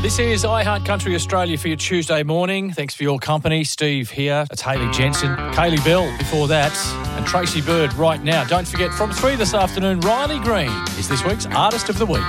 This is iHeart Country Australia for your Tuesday morning. Thanks for your company. Steve here. It's Hayley Jensen, Kaylee Bell before that, and Tracy Bird right now. Don't forget, from 3 this afternoon, Riley Green is this week's Artist of the Week.